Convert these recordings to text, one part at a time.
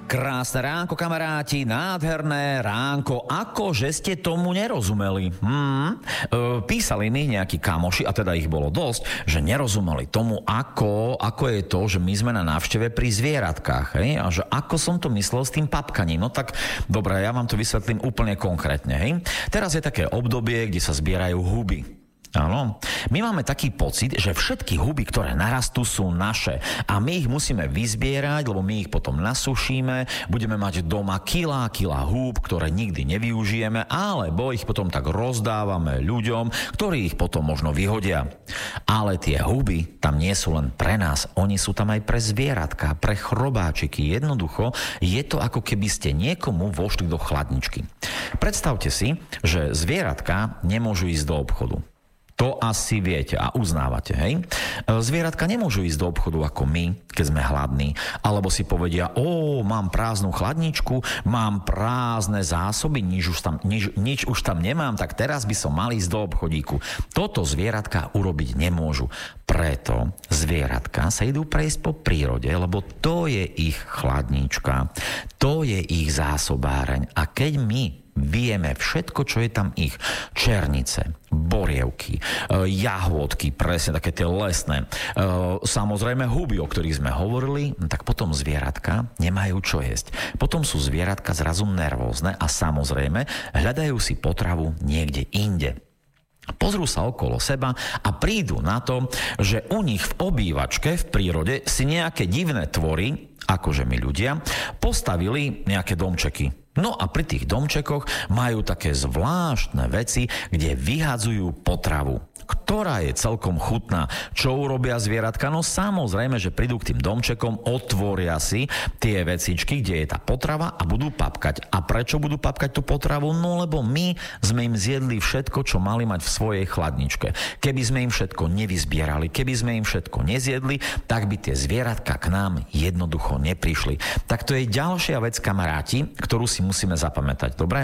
Krásne ránko, kamaráti, nádherné ránko. Akože ste tomu nerozumeli? Písali mi nejakí kamoši, a teda ich bolo dosť, že nerozumeli tomu, ako je to, že my sme na návšteve pri zvieratkách. Hej? A že ako som to myslel s tým papkaním. No tak, dobre, ja vám to vysvetlím úplne konkrétne. Hej? Teraz je také obdobie, kde sa zbierajú huby. Áno. My máme taký pocit, že všetky huby, ktoré narastú, sú naše a my ich musíme vyzbierať, lebo my ich potom nasušíme, budeme mať doma kilá húb, ktoré nikdy nevyužijeme, alebo ich potom tak rozdávame ľuďom, ktorí ich potom možno vyhodia. Ale tie huby tam nie sú len pre nás, oni sú tam aj pre zvieratka, pre chrobáčiky. Jednoducho je to, ako keby ste niekomu vošli do chladničky. Predstavte si, že zvieratka nemôžu ísť do obchodu. To asi viete a uznávate, hej? Zvieratka nemôžu ísť do obchodu ako my, keď sme hladní, alebo si povedia, mám prázdnu chladničku, mám prázdne zásoby, nič už tam nemám, tak teraz by som mal ísť do obchodíku. Toto zvieratka urobiť nemôžu. Preto zvieratka sa idú prejsť po prírode, lebo to je ich chladnička, to je ich zásobáreň. A keď my vieme všetko, čo je tam ich. Černice, borievky, jahôdky, presne také tie lesné. Samozrejme huby, o ktorých sme hovorili, tak potom zvieratka nemajú čo jesť. Potom sú zvieratka zrazu nervózne a samozrejme hľadajú si potravu niekde inde. Pozrú sa okolo seba a prídu na to, že u nich v obývačke v prírode si nejaké divné tvory, akože my ľudia, postavili nejaké domčeky. No a pri tých domčekoch majú také zvláštne veci, kde vyhadzujú potravu, ktorá je celkom chutná. Čo urobia zvieratka? No samozrejme, že prídu k tým domčekom, otvoria si tie vecičky, kde je tá potrava a budú papkať. A prečo budú papkať tú potravu? No lebo my sme im zjedli všetko, čo mali mať v svojej chladničke. Keby sme im všetko nevyzbierali, keby sme im všetko nezjedli, tak by tie zvieratka k nám jednoducho neprišli. Tak to je ďalšia vec, kamaráti, ktorú si musíme zapamätať. Dobre?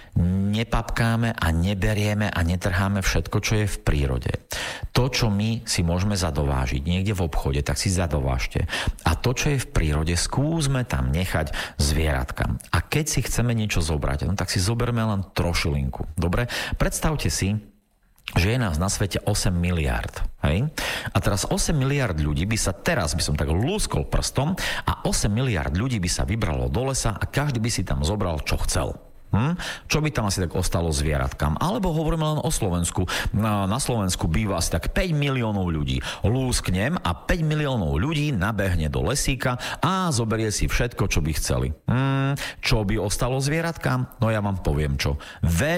Nepapkáme a neberieme a netrháme všetko, čo je v prírode. To, čo my si môžeme zadovážiť niekde v obchode, tak si zadovážte. A to, čo je v prírode, skúsme tam nechať zvieratka. A keď si chceme niečo zobrať, no tak si zoberme len trošilinku. Dobre? Predstavte si, že je nás na svete 8 miliárd. Hej? A teraz 8 miliárd ľudí by sa teraz, by som tak lúskol prstom, a 8 miliárd ľudí by sa vybralo do lesa a každý by si tam zobral, čo chcel. Čo by tam asi tak ostalo zvieratkám? Alebo hovoríme len o Slovensku. Na Slovensku býva asi tak 5 miliónov ľudí. Lúsknem a 5 miliónov ľudí nabehne do lesíka a zoberie si všetko, čo by chceli. Čo by ostalo zvieratkám? No ja vám poviem čo.